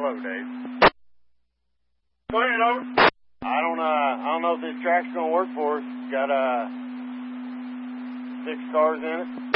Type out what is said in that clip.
Bravo, Dave. Go ahead, over. I don't know if this track's gonna work for us. Got 6 cars in it.